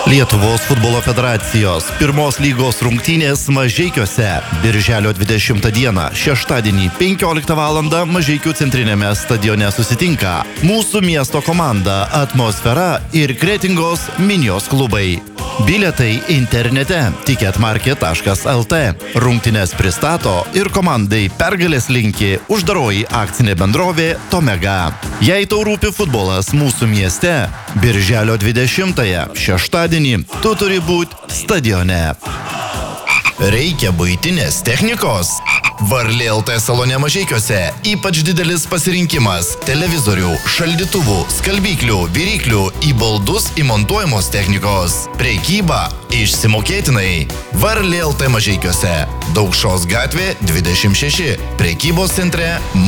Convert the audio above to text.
Lietuvos futbolo federacijos pirmos lygos rungtynės Mažeikiuose birželio 20 dieną, šeštadienį 15 val. Mažeikių centrinėme stadione susitinka mūsų miesto komanda Atmosfera ir Kretingos Minijos klubai. Bilietai internete ticketmarket.lt. Rungtynes pristato ir komandai pergalės linki uždaroji akcinė bendrovė Tomega. Jei tau rūpi futbolas mūsų mieste, birželio 20-ąją, šeštadienį, tu turi būti stadione. Reikia buitinės technikos? Varlė LT salone Mažeikiuose ypač didelis pasirinkimas televizorių, šaldytuvų, skalbyklių, viryklių, į baldus įmontuojamos technikos. Prekyba išsimokėtinai. Varlė LT Mažeikiuose. Daukšos gatvė 26. Prekybos centre